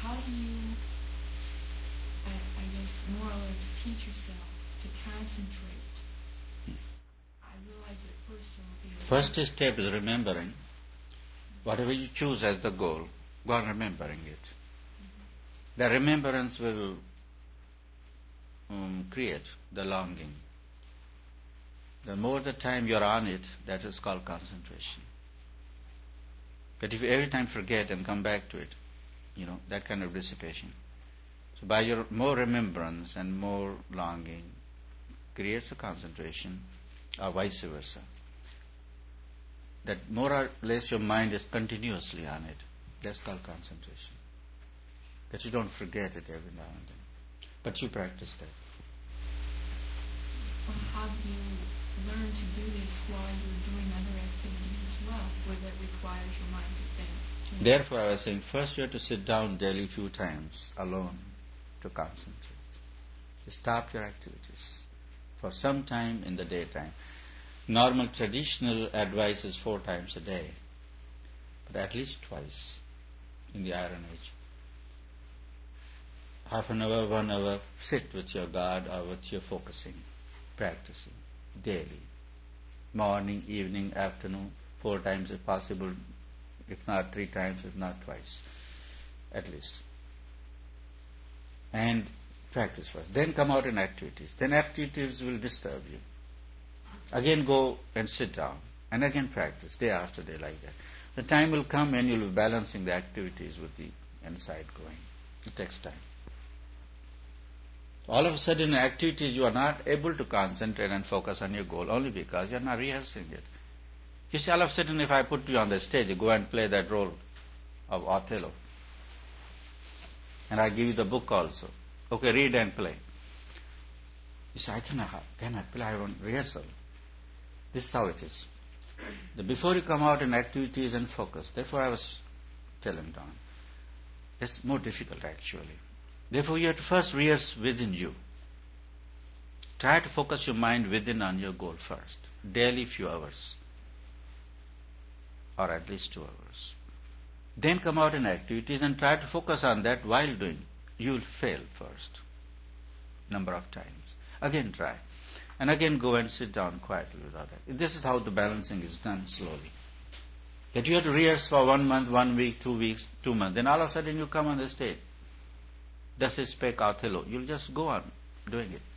how do you, I guess, more or less teach yourself to concentrate? I realize at first it will be... First step is remembering. Whatever you choose as the goal, go on remembering it. The remembrance will create the longing. The more the time you're on it, that is called concentration. But if you every time forget and come back to it, that kind of dissipation. So by your more remembrance and more longing creates a concentration, or vice versa. That more or less your mind is continuously on it. That's called concentration. That you don't forget it every now and then. But you practice that. Well, how do you learn to do this while you're doing other activities as well, where that requires your mind to think? Therefore, I was saying, first you have to sit down daily few times alone to concentrate. Stop your activities for some time in the daytime. Normal traditional advice is 4 times a day, but at least twice in the Iron Age. Half an hour, 1 hour, sit with your God or with your focusing, practicing daily. Morning, evening, afternoon, 4 times if possible, if not 3 times, if not twice, at least. And practice first. Then come out in activities. Then activities will disturb you. Again go and sit down. And again practice, day after day like that. The time will come and you'll be balancing the activities with the inside going. It takes time. All of a sudden in activities you are not able to concentrate and focus on your goal only because you are not rehearsing it. You see, all of a sudden if I put you on the stage, you go and play that role of Othello. And I give you the book also. Okay, read and play. You say, I cannot play, I want rehearsal. This is how it is. Before you come out in activities and focus, therefore I was telling Don, it's more difficult actually. Therefore you have to first rehearse within you. Try to focus your mind within on your goal first. Daily few hours. Or at least 2 hours. Then come out in activities and try to focus on that while doing. You will fail first. Number of times. Again try. And again go and sit down quietly without that. This is how the balancing is done slowly. That you have to rehearse for 1 month, 1 week, 2 weeks, 2 months. Then all of a sudden you come on the stage. Thus spake Othello. You'll just go on doing it.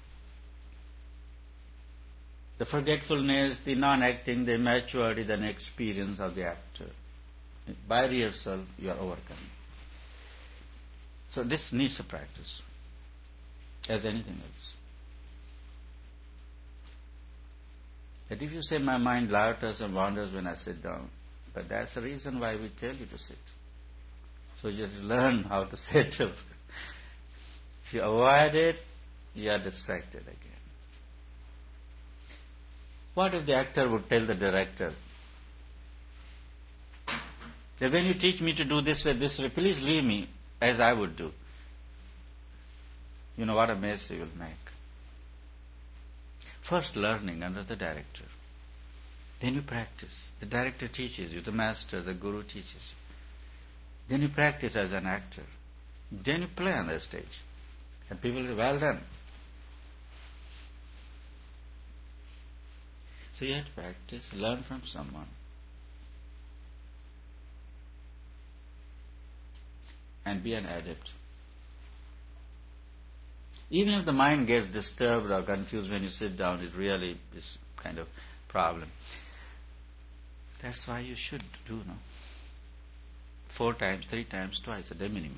The forgetfulness, the non-acting, the immaturity, the inexperience of the actor. By rehearsal, you are overcoming. So this needs a practice, as anything else. That if you say my mind loiters and wanders when I sit down, but that's the reason why we tell you to sit. So you have to learn how to sit. If you avoid it, you are distracted again. What if the actor would tell the director that when you teach me to do this way, please leave me as I would do. You know what a mess you will make. First learning under the director. Then you practice. The director teaches you, the master, the guru teaches you. Then you practice as an actor. Then you play on the stage. And people say, well done. So you have to practice, learn from someone. And be an adept. Even if the mind gets disturbed or confused when you sit down, it really is kind of problem. That's why you should do, 4 times, 3 times, twice a day minimum.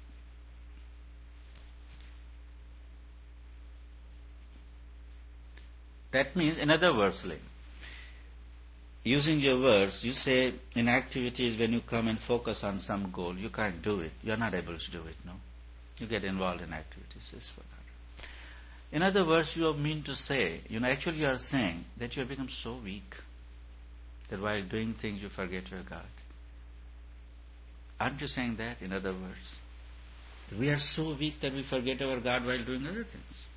That means, in other words, using your words, you say in activities when you come and focus on some goal, you can't do it. You're not able to do it, no. You get involved in activities. It's for that. In other words, you mean to say, actually you are saying that you have become so weak that while doing things you forget your God. Aren't you saying that, in other words? We are so weak that we forget our God while doing other things.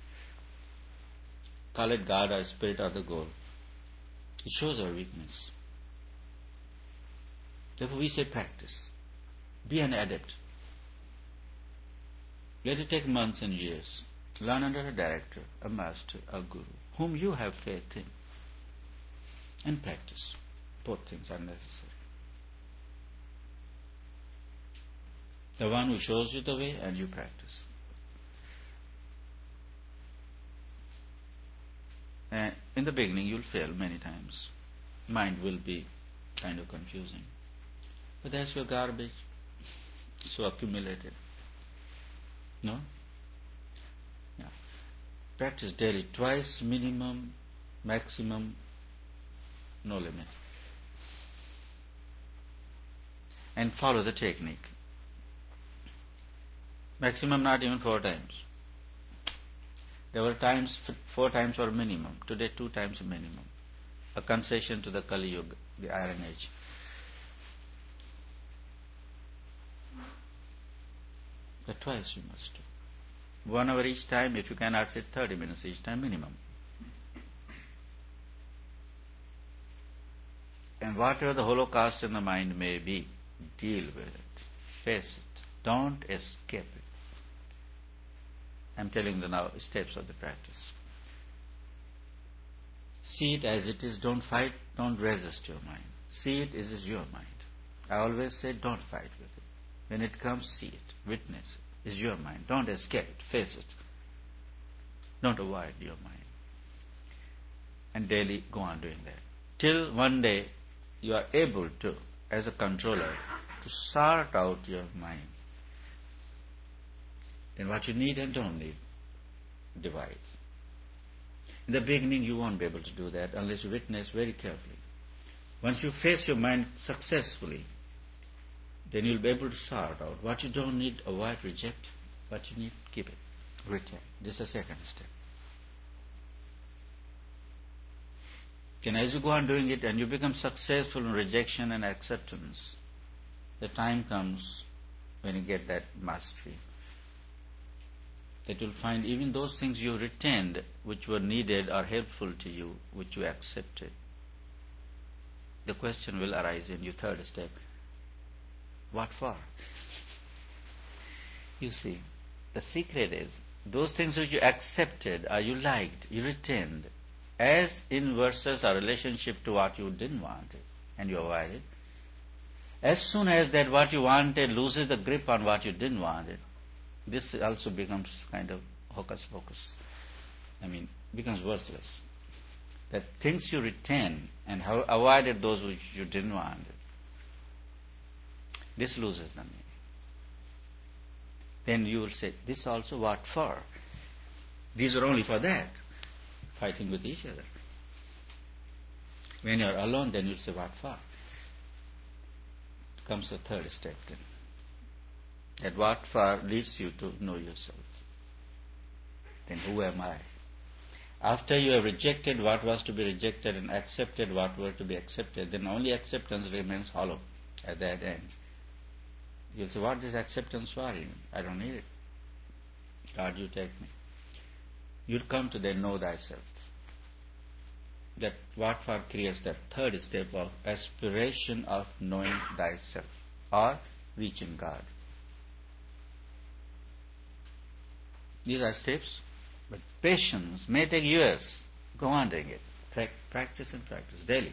Call it God or spirit or the goal. It shows our weakness. Therefore we say practice. Be an adept. Let it take months and years. Learn under a director, a master, a guru, whom you have faith in, and practice. Both things are necessary. The one who shows you the way and you practice. And in the beginning you'll fail many times. Mind will be kind of confusing. But that's your garbage, so accumulated. No? Yeah. Practice daily, twice minimum, maximum, no limit. And follow the technique. Maximum not even 4 times. There were times 4 times were minimum. Today 2 times minimum. A concession to the Kali Yuga, the Iron Age. But twice you must do. 1 hour each time. If you cannot sit, 30 minutes each time minimum. And whatever the holocaust in the mind may be, deal with it. Face it. Don't escape it. I'm telling you now steps of the practice. See it as it is. Don't fight. Don't resist your mind. See it as is your mind. I always say don't fight with it. When it comes, see it. Witness it. It's your mind. Don't escape it. Face it. Don't avoid your mind. And daily go on doing that. Till one day you are able to, as a controller, to sort out your mind. Then what you need and don't need, divide. In the beginning you won't be able to do that unless you witness very carefully. Once you face your mind successfully, then you'll be able to sort out what you don't need, avoid, reject. What you need, keep it, retain. This is the second step. Then as you go on doing it and you become successful in rejection and acceptance, the time comes when you get that mastery, that you'll find even those things you retained which were needed or helpful to you, which you accepted. The question will arise in your third step, what for? You see, the secret is, those things which you accepted or you liked, you retained, as in versus a relationship to what you didn't want it, and you avoided. As soon as that what you wanted loses the grip on what you didn't want it, this also becomes kind of hocus pocus. Becomes worthless. That things you retain and have avoided those which you didn't want it, this loses the meaning. Then you will say, this also what for? These are only for that. Fighting with each other. When you are alone, then you'll say, what for? Comes the third step then. That what for leads you to know yourself. Then who am I? After you have rejected what was to be rejected and accepted what were to be accepted, then only acceptance remains hollow at that end. You'll say, what is acceptance for? I don't need it. God, you take me. You'll come to then know thyself. That what for creates that third step of aspiration of knowing thyself or reaching God. These are steps, but patience may take years. Go on doing it. Practice and practice daily.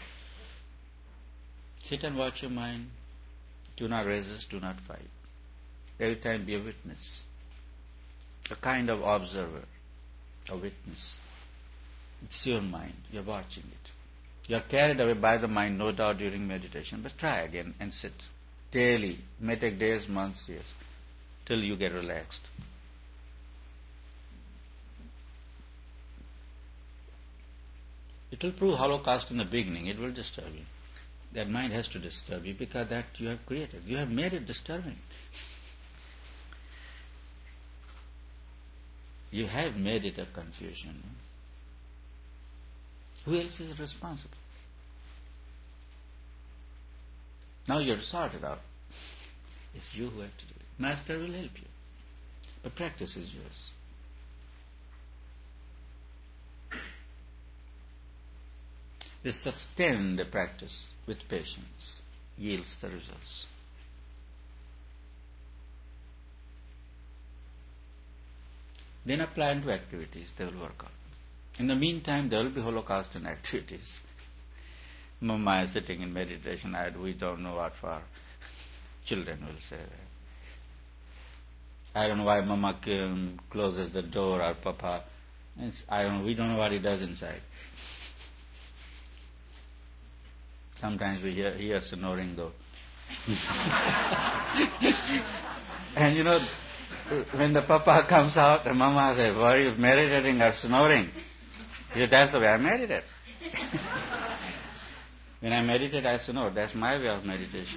Sit and watch your mind. Do not resist, do not fight. Every time be a witness, a kind of observer, a witness. It's your mind, you're watching it. You are carried away by the mind, no doubt, during meditation, but try again and sit daily. It may take days, months, years, till you get relaxed. It will prove holocaust in the beginning. It will disturb you. That mind has to disturb you because that you have created. You have made it disturbing. You have made it a confusion. Who else is responsible? Now you have sorted out. It's you who have to do it. Master will help you. But practice is yours. This sustained practice with patience yields the results. Then apply into activities, they will work out. In the meantime, there will be Holocaust activities. Mama is sitting in meditation, we don't know what for. Children will say that. I don't know why Mama closes the door or Papa. We don't know what he does inside. Sometimes we hear snoring though. And when the Papa comes out, the Mama says, "Were you meditating or snoring?" He said, "That's the way I meditate." When I meditate, I snore. That's my way of meditation.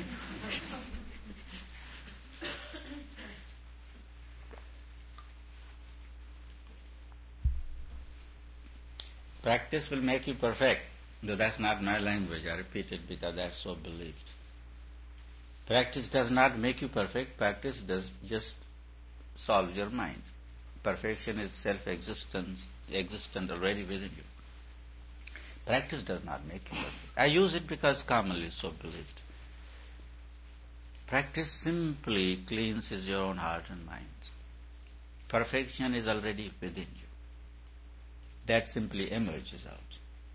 Practice will make you perfect. Though that's not my language, I repeat it because that's so believed. Practice does not make you perfect. Practice does just solve your mind. Perfection is existent already within you. Practice does not make you perfect. I use it because commonly so believed. Practice simply cleanses your own heart and mind. Perfection is already within you. That simply emerges out.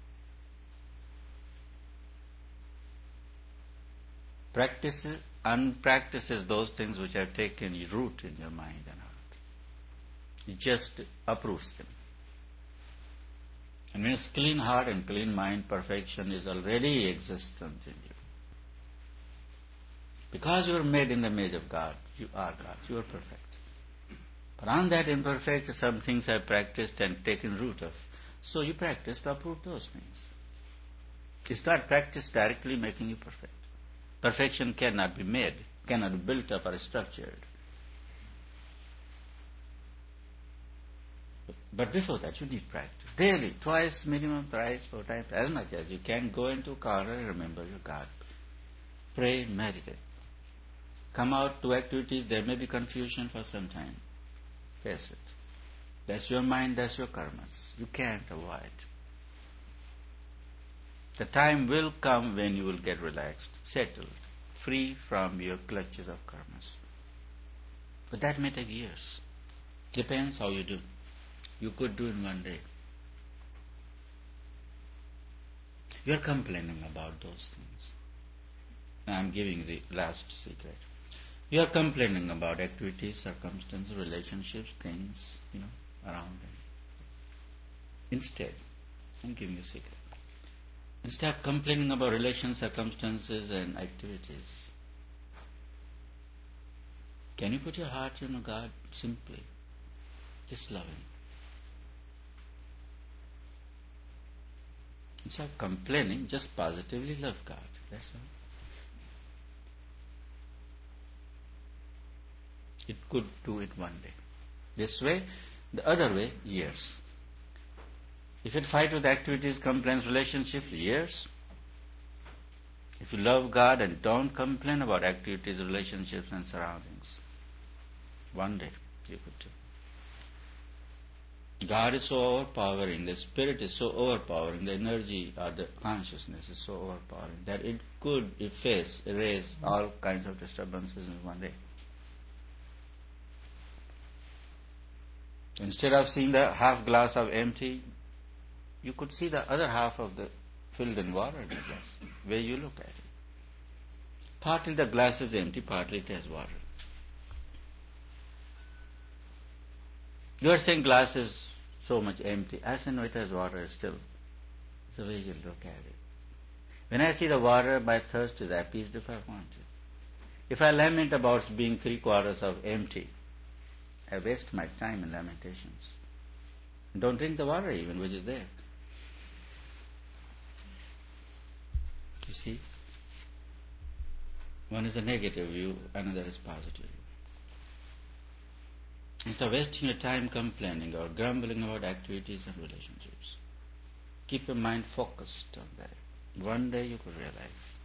Unpractices those things which have taken root in your mind and heart. It just uproots them. And when it's clean heart and clean mind, perfection is already existent in you. Because you are made in the image of God, you are God, you are perfect. But on that imperfect, some things have practiced and taken root of. So you practice to uproot those things. It's not practice directly making you perfect. Perfection cannot be made, cannot be built up or structured. But before that, you need practice. Daily, twice, minimum, thrice, 4 times, as much as you can. Go into a corner and remember your God. Pray, meditate. Come out to activities, there may be confusion for some time. Face it. That's your mind, that's your karmas. You can't avoid. The time will come when you will get relaxed, settled, free from your clutches of karmas. But that may take years. Depends how you do. You could do in one day. You are complaining about those things. Now I am giving the last secret. You are complaining about activities, circumstances, relationships, things, around them. Instead, I'm giving you a secret. Instead of complaining about relations, circumstances, and activities, can you put your heart in God simply? Just love Him. Instead of complaining, just positively love God. That's all. It could do it one day. This way, the other way, years. If you fight with activities, complaints, relationships, years. If you love God and don't complain about activities, relationships, and surroundings, one day you could do. God is so overpowering, the Spirit is so overpowering, the energy or the consciousness is so overpowering that it could erase all kinds of disturbances in one day. Instead of seeing the half glass of empty, you could see the other half of the filled in water in the glass, where you look at it. Partly the glass is empty, partly it has water. You are saying glass is so much empty. I say no, it has water still. It's the way you look at it. When I see the water, my thirst is appeased if I want it. If I lament about being 3/4 of empty, I waste my time in lamentations. Don't drink the water even which is there. You see? One is a negative view, another is positive view. Instead of wasting your time complaining or grumbling about activities and relationships, keep your mind focused on that. One day you could realize